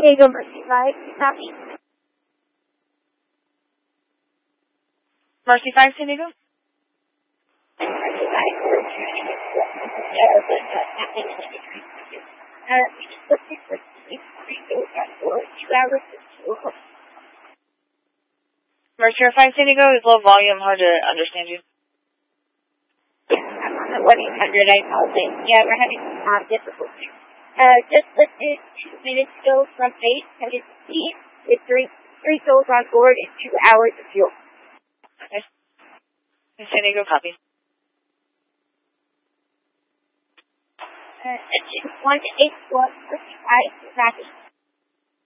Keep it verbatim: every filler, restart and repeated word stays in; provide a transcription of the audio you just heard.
Diego Mercy five, copy. Mercy five, San Diego? Mercy five. Mercy five, San Diego, is low volume, hard to understand you. Yeah, I'm on the one eight hundred, I apologize. Yeah, we're having uh, difficulty. Uh, just listed two minutes ago from base, headed east with three, three souls on board and two hours of fuel. Okay. San Diego, copy. Uh, one eight one five, copy.